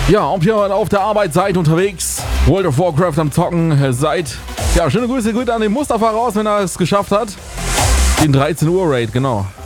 Ja, ob ihr auf der Arbeit seid, unterwegs, World of Warcraft am Zocken seid. Ja, schöne Grüße an den Mustafa raus, wenn er es geschafft hat. Den 13 Uhr Raid, genau.